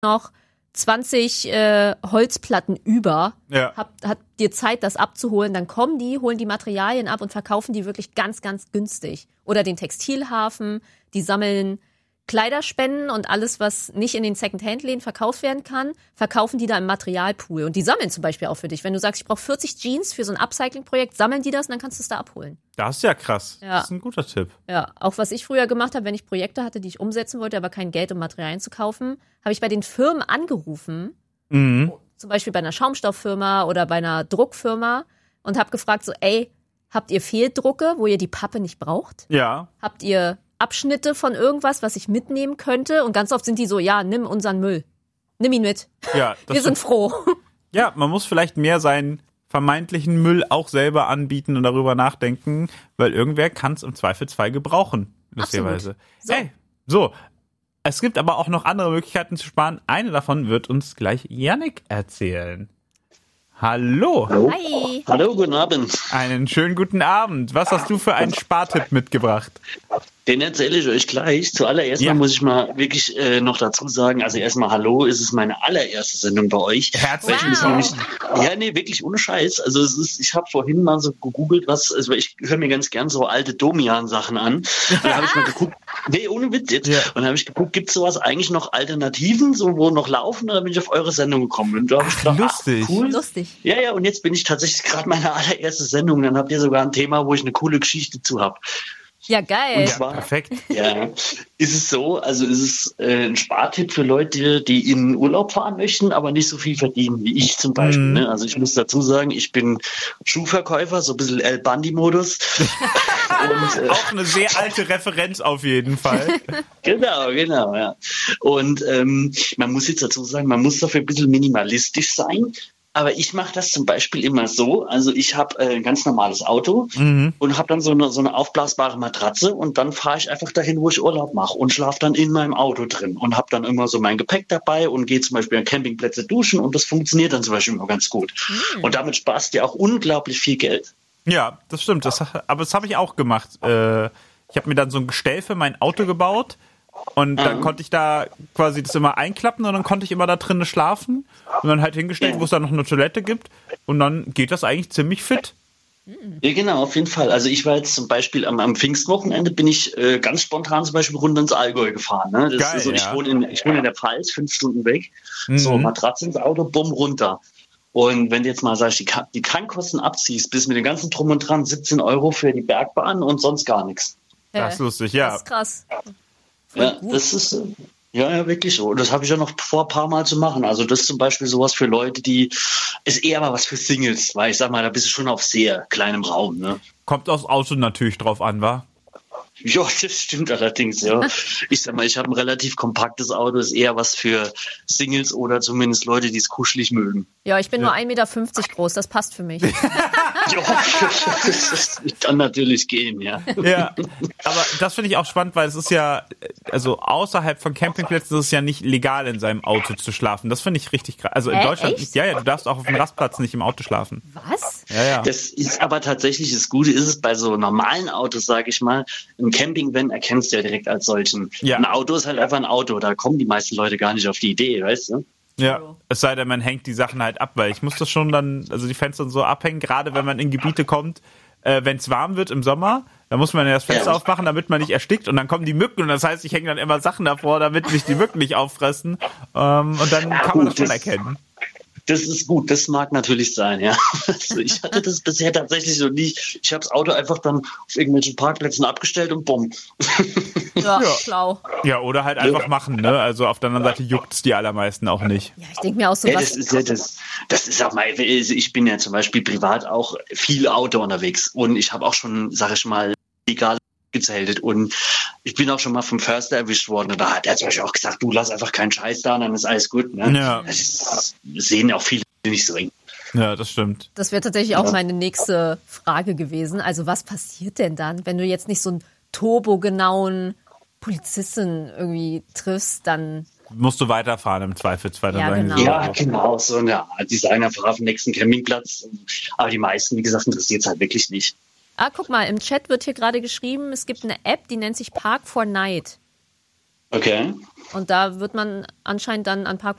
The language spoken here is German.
noch 20 Holzplatten über, habt dir Zeit, das abzuholen, dann kommen die, holen die Materialien ab und verkaufen die wirklich ganz, ganz günstig. Oder den Textilhafen, die sammeln Kleiderspenden und alles, was nicht in den Second-Hand-Läden verkauft werden kann, verkaufen die da im Materialpool. Und die sammeln zum Beispiel auch für dich. Wenn du sagst, ich brauche 40 Jeans für so ein Upcycling-Projekt, sammeln die das und dann kannst du es da abholen. Das ist ja krass. Ja. Das ist ein guter Tipp. Ja, auch was ich früher gemacht habe, wenn ich Projekte hatte, die ich umsetzen wollte, aber kein Geld, um Materialien zu kaufen, habe ich bei den Firmen angerufen, zum Beispiel bei einer Schaumstofffirma oder bei einer Druckfirma und habe gefragt so, ey, habt ihr Fehldrucke, wo ihr die Pappe nicht braucht? Ja. Habt ihr Abschnitte von irgendwas, was ich mitnehmen könnte? Und ganz oft sind die so, ja, nimm unseren Müll. Nimm ihn mit. Ja, wir sind froh. Ja, man muss vielleicht mehr seinen vermeintlichen Müll auch selber anbieten und darüber nachdenken, weil irgendwer kann es im Zweifelsfall gebrauchen. Lustigerweise. So. Es gibt aber auch noch andere Möglichkeiten zu sparen. Eine davon wird uns gleich Yannick erzählen. Hallo. Hi. Hallo, guten Abend. Einen schönen guten Abend. Was hast du für einen Spartipp mitgebracht? Den erzähle ich euch gleich. Zuallererst mal muss ich mal wirklich noch dazu sagen, also erstmal hallo, es ist meine allererste Sendung bei euch. Herzlich willkommen. Ja, nee, wirklich ohne Scheiß. Also ich habe vorhin mal so gegoogelt, also ich höre mir ganz gern so alte Domian-Sachen an. Und da habe ich mal geguckt, nee, ohne Witz jetzt. Ja. Und da habe ich geguckt, gibt es sowas eigentlich noch Alternativen, so wo noch laufen? Und dann bin ich auf eure Sendung gekommen. Und da habe ich gedacht, lustig. Cool. Lustig. Ja, und jetzt bin ich tatsächlich gerade meine allererste Sendung. Dann habt ihr sogar ein Thema, wo ich eine coole Geschichte zu habe. Ja, geil. Und zwar, perfekt. Ja, ist es so, also ist es ein Spartipp für Leute, die in Urlaub fahren möchten, aber nicht so viel verdienen wie ich zum Beispiel. Ne? Also ich muss dazu sagen, ich bin Schuhverkäufer, so ein bisschen El Bandi-Modus. Auch eine sehr alte Referenz auf jeden Fall. Genau, ja. Und man muss jetzt dazu sagen, man muss dafür ein bisschen minimalistisch sein. Aber ich mache das zum Beispiel immer so, also ich habe ein ganz normales Auto und habe dann so eine aufblasbare Matratze und dann fahre ich einfach dahin, wo ich Urlaub mache und schlafe dann in meinem Auto drin und habe dann immer so mein Gepäck dabei und gehe zum Beispiel an Campingplätze duschen und das funktioniert dann zum Beispiel immer ganz gut. Und damit sparst du ja auch unglaublich viel Geld. Ja, das stimmt, aber das habe ich auch gemacht. Ich habe mir dann so ein Gestell für mein Auto gebaut. Und dann konnte ich da quasi das immer einklappen und dann konnte ich immer da drinnen schlafen und dann halt hingestellt, wo es da noch eine Toilette gibt und dann geht das eigentlich ziemlich fit. Ja, genau, auf jeden Fall. Also ich war jetzt zum Beispiel am Pfingstwochenende bin ich ganz spontan zum Beispiel runter ins Allgäu gefahren. Ne? Das Geil, ist so, ich wohne in der Pfalz, 5 Stunden weg. So, Matratze ins Auto, bumm, runter. Und wenn du jetzt mal sagst, die Tankkosten abziehst, bis mit dem ganzen Drum und Dran 17 € für die Bergbahn und sonst gar nichts. Das ist lustig, ja. Das ist krass. Ja, das ist ja wirklich so. Und das habe ich ja noch vor, ein paar Mal zu machen. Also das ist zum Beispiel sowas für Leute, ist eher mal was für Singles, weil ich sag mal, da bist du schon auf sehr kleinem Raum. Ne? Kommt aufs Auto natürlich drauf an, wa? Ja, das stimmt allerdings, ja. Ich sag mal, ich habe ein relativ kompaktes Auto, ist eher was für Singles oder zumindest Leute, die es kuschelig mögen. Ja, ich bin nur 1,50 Meter groß, das passt für mich. Ja, das kann natürlich gehen, ja. Ja, aber das finde ich auch spannend, weil es ist ja, also außerhalb von Campingplätzen ist es ja nicht legal, in seinem Auto zu schlafen. Das finde ich richtig krass. Also in Deutschland nicht. Ja, du darfst auch auf dem Rastplatz nicht im Auto schlafen. Was? Ja. Das ist aber tatsächlich, das Gute ist es bei so normalen Autos, sage ich mal, ein Campingvan erkennst du ja direkt als solchen. Ja. Ein Auto ist halt einfach ein Auto, da kommen die meisten Leute gar nicht auf die Idee, weißt du? Ja, es sei denn, man hängt die Sachen halt ab, weil ich muss das schon dann, also die Fenster so abhängen, gerade wenn man in Gebiete kommt, wenn es warm wird im Sommer, dann muss man ja das Fenster aufmachen, damit man nicht erstickt und dann kommen die Mücken und das heißt, ich hänge dann immer Sachen davor, damit mich die Mücken nicht auffressen und dann kann man das schon erkennen. Das ist gut, das mag natürlich sein, ja. Also ich hatte das bisher tatsächlich so nicht. Ich habe das Auto einfach dann auf irgendwelchen Parkplätzen abgestellt und bumm. Ja, schlau. Ja, oder halt einfach machen, ne? Also auf der anderen Seite juckt's die allermeisten auch nicht. Ja, ich denke mir auch so, das ist auch mal, ich bin ja zum Beispiel privat auch viel Auto unterwegs und ich habe auch schon, sag ich mal, legal gezeltet und ich bin auch schon mal vom Förster erwischt worden und da hat er zum Beispiel auch gesagt, du lass einfach keinen Scheiß da und dann ist alles gut. Ne? Ja. Das sehen ja auch viele nicht so eng. Ja, das stimmt. Das wäre tatsächlich auch meine nächste Frage gewesen. Also was passiert denn dann, wenn du jetzt nicht so einen turbogenauen Polizisten irgendwie triffst, dann musst du weiterfahren im Zweifelsfall. Ja, genau. Ja, genau. So eine Designer auf dem nächsten Campingplatz. Aber die meisten, wie gesagt, interessiert es halt wirklich nicht. Guck mal, im Chat wird hier gerade geschrieben, es gibt eine App, die nennt sich Park4Night. Okay. Und da wird man anscheinend dann an Parkplätzen